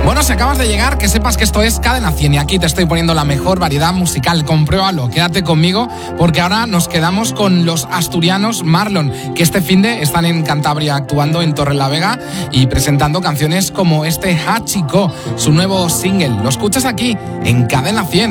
Bueno, si acabas de llegar, que sepas que esto es Cadena 100 y aquí te estoy poniendo la mejor variedad musical. Compruébalo, quédate conmigo porque ahora nos quedamos con los asturianos Marlon, que este finde están en Cantabria actuando en Torrelavega y presentando canciones como este Hachiko, su nuevo single. Lo escuchas aquí en Cadena 100.